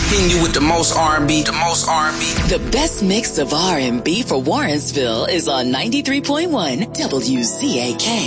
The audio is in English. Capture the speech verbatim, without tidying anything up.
Hitting you with the most R and B, the most R and B. The best mix of R and B for Warrensville is on ninety-three point one W Z A K.